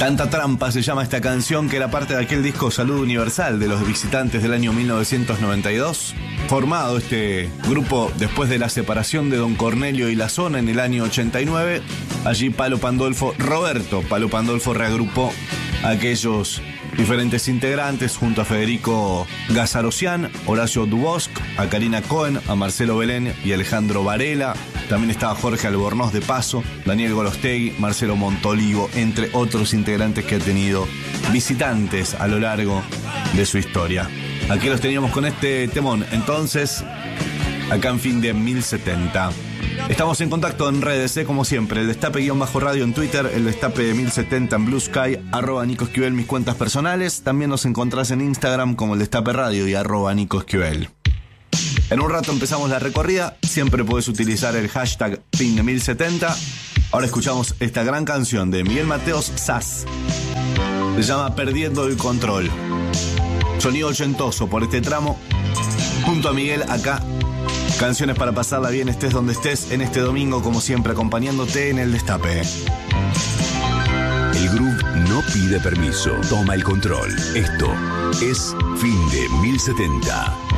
Tanta trampa se llama esta canción, que era parte de aquel disco Salud Universal de Los Visitantes del año 1992. Formado este grupo después de la separación de Don Cornelio y La Zona en el año 89. Allí Roberto Palo Pandolfo reagrupó a aquellos diferentes integrantes junto a Federico Gazarosian, Horacio Dubosc, a Karina Cohen, a Marcelo Belén y Alejandro Varela. También estaba Jorge Albornoz de paso, Daniel Golostegui, Marcelo Montolivo, entre otros integrantes que ha tenido Visitantes a lo largo de su historia. Aquí los teníamos con este temón, entonces, acá en Fin de 1070. Estamos en contacto en redes, como siempre, el Destape-Radio en Twitter, el Destape 1070 en Blue Sky, @NicoEsquivel, mis cuentas personales. También nos encontrás en Instagram como el Destape Radio y @NicoEsquivel. En un rato empezamos la recorrida, siempre podés utilizar el hashtag Fin de 1070. Ahora escuchamos esta gran canción de Miguel Mateos Sass. Se llama Perdiendo el Control. Sonido ochentoso por este tramo. Junto a Miguel acá. Canciones para pasarla bien, estés donde estés, en este domingo, como siempre, acompañándote en el Destape. El groove no pide permiso, toma el control. Esto es Fin de 1070.